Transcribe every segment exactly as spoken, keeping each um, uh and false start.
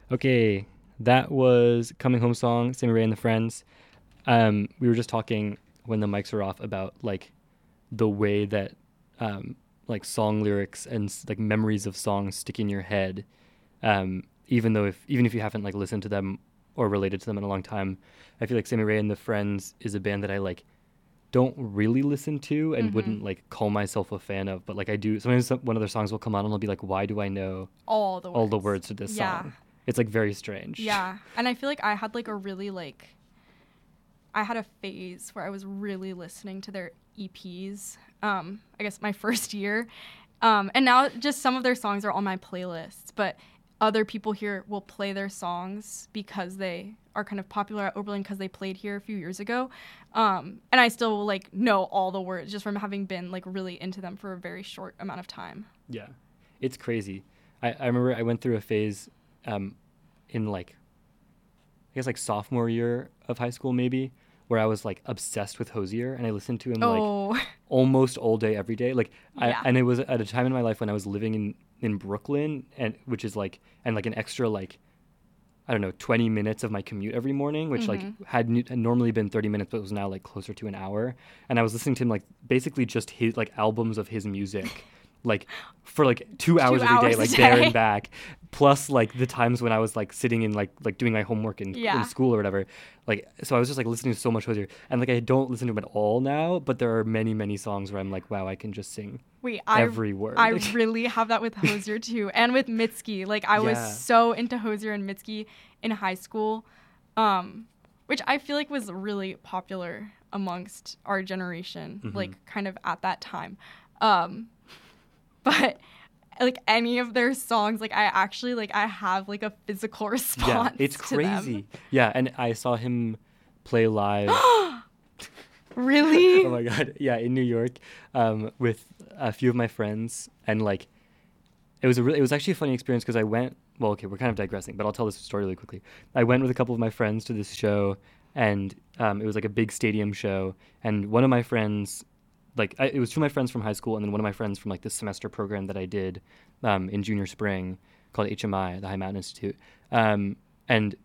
Okay, that was Coming Home Song, Sammy Ray and the Friends. Um, we were just talking when the mics were off about like the way that um, like song lyrics and s- like memories of songs stick in your head, um, even though if even if you haven't like listened to them or related to them in a long time. I feel like Sammy Ray and the Friends is a band that I like don't really listen to and Mm-hmm. wouldn't like call myself a fan of, but like I do. Sometimes some, one of their songs will come on and I'll be like, why do I know All the all the words. words to this Yeah. song? It's like very strange. Yeah. And I feel like I had like a really like I had a phase where I was really listening to their E Ps. Um, I guess my first year. Um, and now just some of their songs are on my playlists, but other people here will play their songs because they are kind of popular at Oberlin because they played here a few years ago. Um, and I still will like know all the words just from having been like really into them for a very short amount of time. Yeah, it's crazy. I, I remember I went through a phase um, in like, I guess like sophomore year of high school maybe, where I was like obsessed with Hosier and I listened to him like Oh, almost all day every day. Like I, yeah. and it was at a time in my life when I was living in, in Brooklyn, and which is like, and like an extra like, I don't know, twenty minutes of my commute every morning, which like Mm-hmm. had, n- had normally been thirty minutes, but was now like closer to an hour. And I was listening to him like basically just his like albums of his music, like for like two hours every day, hours a like there day. and back. Plus like the times when I was like sitting in like like doing my homework in, Yeah. in school or whatever. Like so I was just like listening to so much Hosier. And like I don't listen to him at all now, but there are many, many songs where I'm like, wow, I can just sing Wait, I every word. I really have that with Hosier too, and with Mitski. Like I was Yeah. so into Hosier and Mitski in high school, um, which I feel like was really popular amongst our generation, Mhm. like kind of at that time. Um, but like any of their songs, like I actually like I have like a physical Yeah, response. it's to them. crazy. Yeah, and I saw him play live. Really? Oh my god, yeah, in New York, um, with a few of my friends, and like, it was a really, it was actually a funny experience because I went. Well, okay, we're kind of digressing, but I'll tell this story really quickly. I went with a couple of my friends to this show, and um, it was like a big stadium show, and one of my friends, like, I, it was two of my friends from high school, and then one of my friends from like this semester program that I did um, in junior spring called H M I, the High Mountain Institute, um, and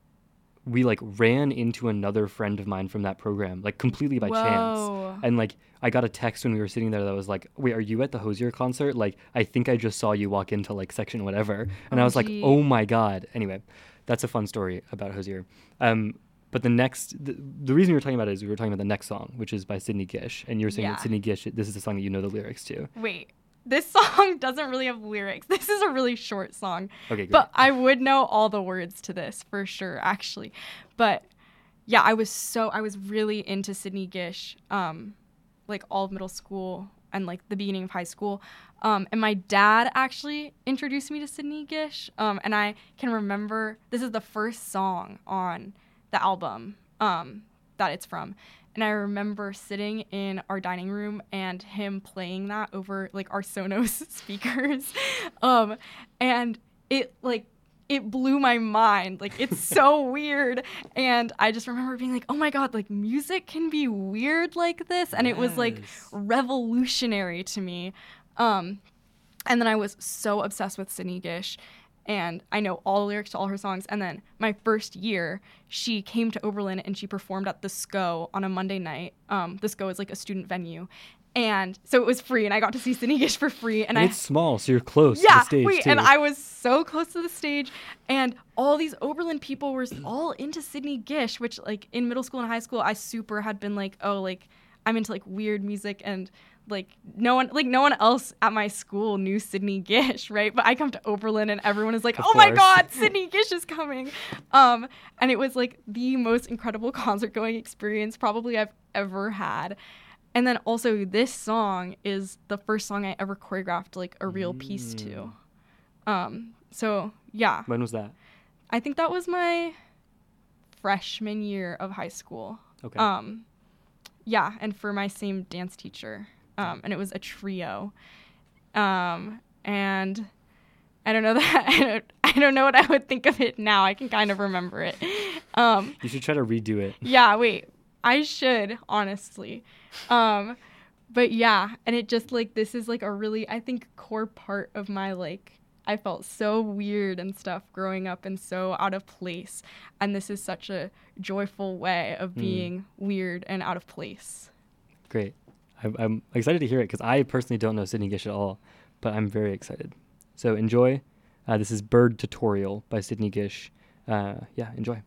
we like ran into another friend of mine from that program, like completely by chance. Whoa. And like I got a text when we were sitting there that was like, "Wait, are you at the Hosier concert? Like, I think I just saw you walk into like section whatever." And I was like, O M G. "Oh my god!" Anyway, that's a fun story about Hosier. Um, but the next, the, the reason we were talking about it is we were talking about the next song, which is by Sidney Gish, and you're saying Yeah. that Sidney Gish, this is the song that you know the lyrics to. Wait, this song doesn't really have lyrics. This is a really short song. Okay, great. But I would know all the words to this for sure, actually. But yeah, I was so, I was really into Sidney Gish, um, like all of middle school and like the beginning of high school. Um, and my dad actually introduced me to Sidney Gish. Um, and I can remember, this is the first song on the album um, that it's from. And I remember sitting in our dining room and him playing that over like our Sonos speakers. Um, and it like, it blew my mind. Like, it's so weird. And I just remember being like, oh my God, like music can be weird like this. And it was like Yes. revolutionary to me. Um, and then I was so obsessed with Sidney Gish. And I know all the lyrics to all her songs. And then my first year, she came to Oberlin and she performed at the S C O on a Monday night. Um, the S C O is like a student venue. And so it was free, and I got to see Sidney Gish for free. And, And I it's small, so you're close yeah, to the stage wait, too. and I was so close to the stage, and all these Oberlin people were all into Sidney Gish, which like in middle school and high school, I super had been like, oh, like I'm into like weird music, and like no one, like no one else at my school knew Sidney Gish, right? But I come to Oberlin, and everyone is like, Of oh my course. God, Sidney Gish is coming, um, and it was like the most incredible concert going experience probably I've ever had. And then also this song is the first song I ever choreographed like a real piece to. Um, so yeah, When was that? I think that was my freshman year of high school. Okay. Um, yeah, and for my same dance teacher. Um, and it was a trio. Um, and I don't know that I don't, I don't know what I would think of it now. I can kind of remember it. Um, You should try to redo it. yeah, wait. I should, honestly. Um, but yeah, and it just like this is like a really I think core part of my like I felt so weird and stuff growing up and so out of place. And this is such a joyful way of being mm. weird and out of place. Great. I'm, I'm excited to hear it because I personally don't know Sidney Gish at all, but I'm very excited. So enjoy. Uh, this is Bird Tutorial by Sidney Gish. Uh, yeah, enjoy.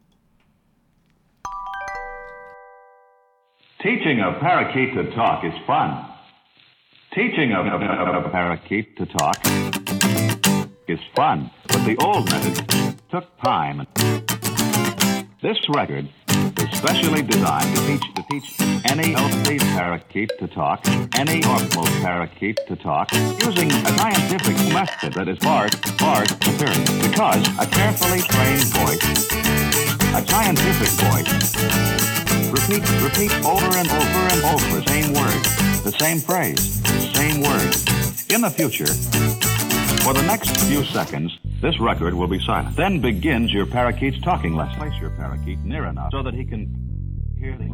Teaching a parakeet to talk is fun. Teaching a, a, a parakeet to talk is fun, but the old method took time. This record is specially designed to teach to teach any healthy parakeet to talk, any normal parakeet to talk, using a scientific method that is far, far superior. Because a carefully trained voice, a scientific voice, repeat, repeat over and over and over the same word, the same phrase, the same word. In the future, for the next few seconds, this record will be silent. Then begins your parakeet's talking lesson. Place your parakeet near enough so that he can hear the